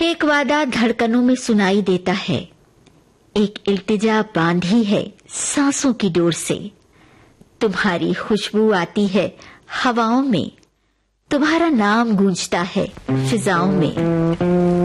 एक वादा धड़कनों में सुनाई देता है, एक इल्तिजा बांधी है सांसों की डोर से। तुम्हारी खुशबू आती है हवाओं में, तुम्हारा नाम गूंजता है फिजाओं में।